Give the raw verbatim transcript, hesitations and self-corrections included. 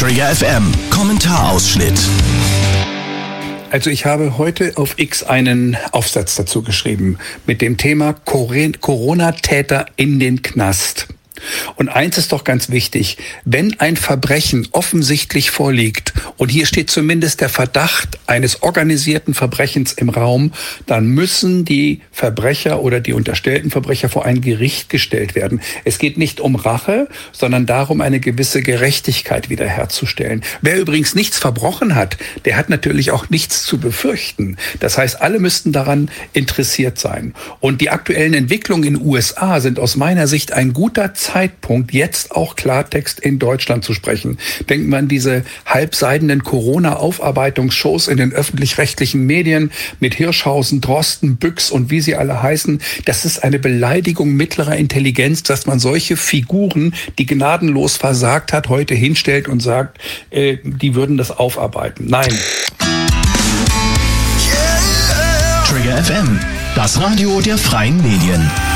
Trigger F M Kommentarausschnitt. Also ich habe heute auf X einen Aufsatz dazu geschrieben mit dem Thema Corona-Täter in den Knast. Und eins ist doch ganz wichtig, wenn ein Verbrechen offensichtlich vorliegt und hier steht zumindest der Verdacht eines organisierten Verbrechens im Raum, dann müssen die Verbrecher oder die unterstellten Verbrecher vor ein Gericht gestellt werden. Es geht nicht um Rache, sondern darum, eine gewisse Gerechtigkeit wiederherzustellen. Wer übrigens nichts verbrochen hat, der hat natürlich auch nichts zu befürchten. Das heißt, alle müssten daran interessiert sein. Und die aktuellen Entwicklungen in den U S A sind aus meiner Sicht ein guter Zeitpunkt, jetzt auch Klartext in Deutschland zu sprechen. Denkt man an diese halbseidenen Corona-Aufarbeitungsshows in den öffentlich-rechtlichen Medien mit Hirschhausen, Drosten, Büchs und wie sie alle heißen. Das ist eine Beleidigung mittlerer Intelligenz, dass man solche Figuren, die gnadenlos versagt hat, heute hinstellt und sagt, äh, die würden das aufarbeiten. Nein. Trigger F M, das Radio der freien Medien.